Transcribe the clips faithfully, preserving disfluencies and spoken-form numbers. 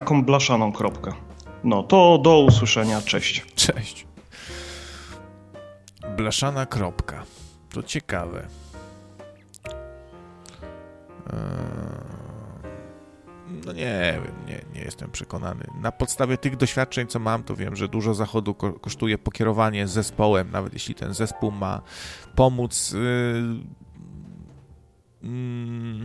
taką blaszaną kropkę. No, to do usłyszenia. Cześć. Cześć. Blaszana kropka. To ciekawe. No nie wiem, nie, nie jestem przekonany. Na podstawie tych doświadczeń, co mam, to wiem, że dużo zachodu ko- kosztuje pokierowanie zespołem, nawet jeśli ten zespół ma pomóc. Yy, yy,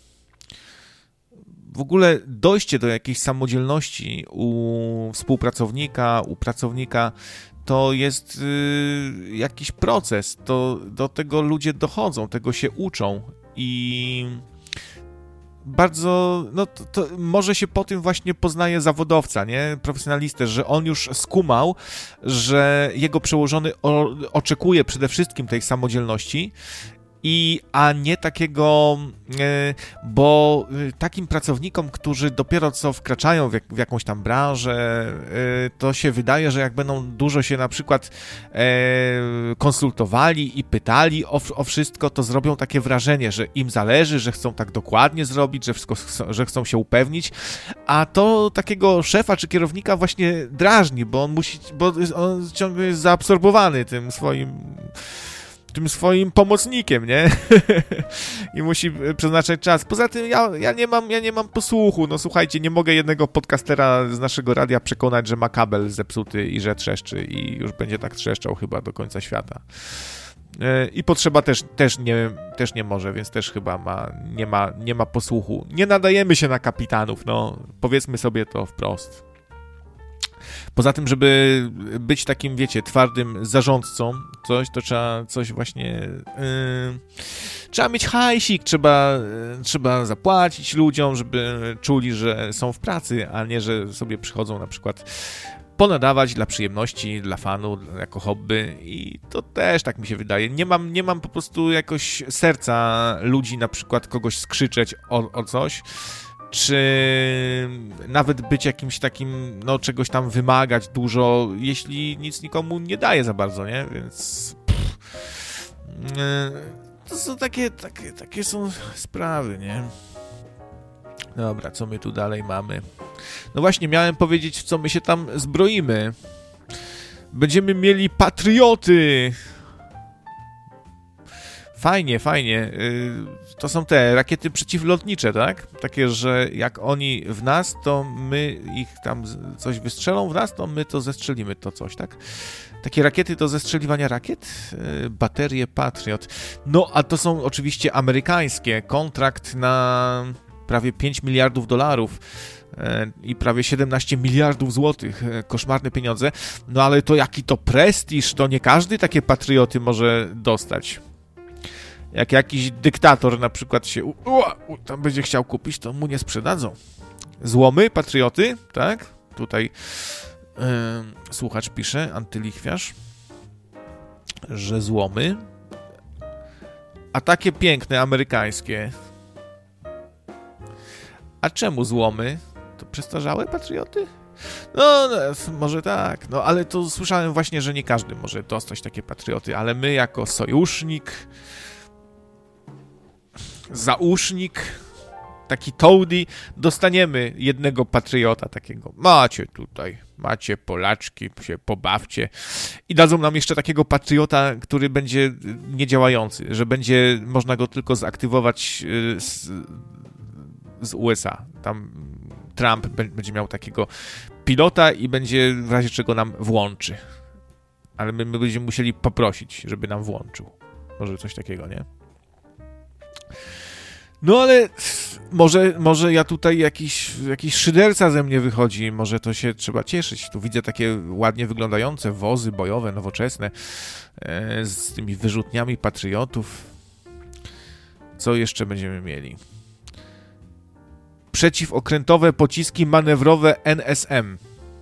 w ogóle dojście do jakiejś samodzielności u współpracownika, u pracownika, to jest yy, jakiś proces. To, do tego ludzie dochodzą, tego się uczą i bardzo, no to, to może się po tym właśnie poznaje zawodowca, nie, profesjonalistę, że on już skumał, że jego przełożony o, oczekuje przede wszystkim tej samodzielności, i, a nie takiego, bo takim pracownikom, którzy dopiero co wkraczają w, jak, w jakąś tam branżę, to się wydaje, że jak będą dużo się na przykład konsultowali i pytali o, o wszystko, to zrobią takie wrażenie, że im zależy, że chcą tak dokładnie zrobić, że, wszystko, że chcą się upewnić, a to takiego szefa czy kierownika właśnie drażni, bo on musi, bo on ciągle jest zaabsorbowany tym swoim tym swoim pomocnikiem, nie? I musi przeznaczać czas. Poza tym ja, ja, nie mam, ja nie mam posłuchu. No słuchajcie, nie mogę jednego podcastera z naszego radia przekonać, że ma kabel zepsuty i że trzeszczy i już będzie tak trzeszczał chyba do końca świata. I potrzeba też, też, nie, też nie może, więc też chyba ma, nie, ma, nie ma posłuchu. Nie nadajemy się na kapitanów, no powiedzmy sobie to wprost. Poza tym, żeby być takim, wiecie, twardym zarządcą, coś, to trzeba coś właśnie... Yy, trzeba mieć hajsik, trzeba, yy, trzeba zapłacić ludziom, żeby czuli, że są w pracy, a nie, że sobie przychodzą na przykład ponadawać dla przyjemności, dla fanu, jako hobby i to też tak mi się wydaje. Nie mam, nie mam po prostu jakoś serca ludzi, na przykład kogoś skrzyczeć o, o coś, czy nawet być jakimś takim, no czegoś tam wymagać dużo, jeśli nic nikomu nie daje za bardzo, nie? Więc pff, to są takie, takie, takie są sprawy, nie? Dobra, co my tu dalej mamy? No właśnie, miałem powiedzieć, w co my się tam zbroimy. Będziemy mieli patrioty! Fajnie, fajnie. To są te rakiety przeciwlotnicze, tak? Takie, że jak oni w nas, to my ich tam coś wystrzelą w nas, to my to zestrzelimy to coś, tak? Takie rakiety do zestrzeliwania rakiet? Baterie Patriot. No, a to są oczywiście amerykańskie. Kontrakt na prawie pięć miliardów dolarów i prawie siedemnaście miliardów złotych. Koszmarne pieniądze. No ale to jaki to prestiż, to nie każdy takie patrioty może dostać. Jak jakiś dyktator na przykład się u, u, tam będzie chciał kupić, to mu nie sprzedadzą. Złomy, patrioty, tak? Tutaj yy, słuchacz pisze, antylichwiarz, że złomy, a takie piękne, amerykańskie. A czemu złomy? To przestarzałe patrioty? No, no, może tak, no ale to słyszałem właśnie, że nie każdy może dostać takie patrioty, ale my jako sojusznik, zausznik, taki Toady, dostaniemy jednego patriota takiego. Macie tutaj, macie Polaczki, się pobawcie. I dadzą nam jeszcze takiego patriota, który będzie niedziałający, że będzie można go tylko zaktywować z, z U S A. Tam Trump będzie miał takiego pilota i będzie w razie czego nam włączy. Ale my, my będziemy musieli poprosić, żeby nam włączył. Może coś takiego, nie? No ale może, może ja tutaj jakiś, jakiś szyderca ze mnie wychodzi, może to się trzeba cieszyć. Tu widzę takie ładnie wyglądające wozy bojowe, nowoczesne, e, z tymi wyrzutniami patriotów. Co jeszcze będziemy mieli? Przeciwokrętowe pociski manewrowe N S M.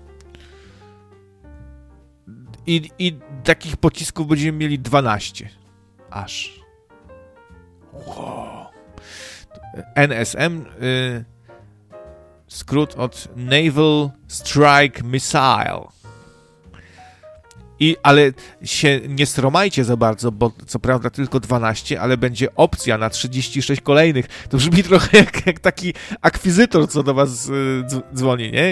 I, i takich pocisków będziemy mieli dwanaście. Aż. Wow. N S M, y, skrót od Naval Strike Missile. I, ale się nie stromajcie za bardzo, bo co prawda tylko dwanaście, ale będzie opcja na trzydzieści sześć kolejnych. To brzmi trochę jak, jak taki akwizytor, co do was y, dzwoni, nie?